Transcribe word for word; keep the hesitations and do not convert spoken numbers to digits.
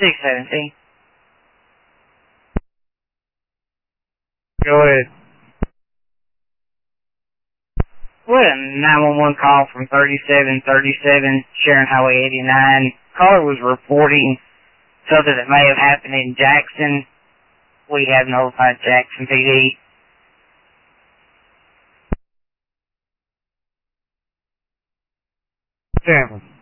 six seventeen. Go ahead. We had a nine one one call from thirty-seven thirty-seven, Sharon Highway eighty-nine. Caller was reporting something that may have happened in Jackson. We have notified Jackson P D. Tampa.